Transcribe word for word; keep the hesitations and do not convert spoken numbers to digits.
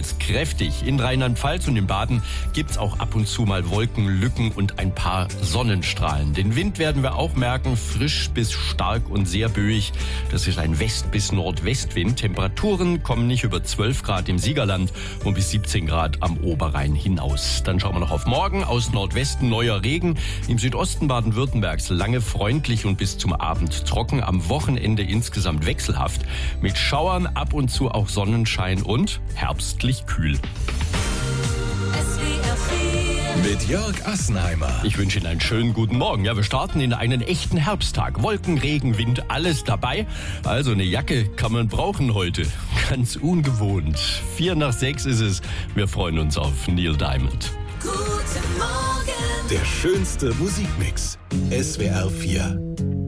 teils kräftig. In Rheinland-Pfalz und in Baden gibt's auch ab und zu mal Wolkenlücken und ein paar Sonnenstrahlen. Den Wind werden wir auch merken, frisch bis stark und sehr böig. Das ist ein West- bis Nordwestwind. Temperaturen kommen nicht über zwölf Grad im Siegerland und bis siebzehn Grad am Oberrhein hinaus. Dann schauen wir noch auf morgen. Aus Nordwesten neuer Regen. Im Südosten Baden-Württembergs lange freundlich und bis zum Abend trocken. Am Wochenende insgesamt wechselhaft. Mit Schauern, ab und zu auch Sonnenschein und herbstlich kühl. Mit Jörg Assenheimer. Ich wünsche Ihnen einen schönen guten Morgen. Ja, wir starten in einen echten Herbsttag. Wolken, Regen, Wind, alles dabei. Also eine Jacke kann man brauchen heute. Ganz ungewohnt. Vier nach sechs ist es. Wir freuen uns auf Neil Diamond. Guten Morgen. Der schönste Musikmix. S W R vier.